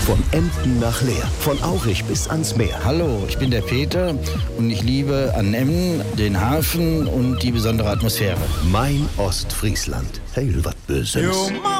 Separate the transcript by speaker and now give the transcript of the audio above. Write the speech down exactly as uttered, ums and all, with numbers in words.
Speaker 1: Von Emden nach Leer, von Aurich bis ans Meer.
Speaker 2: Hallo, ich bin der Peter und ich liebe an Emden den Hafen und die besondere Atmosphäre.
Speaker 1: Mein Ostfriesland. Heil wat Böses.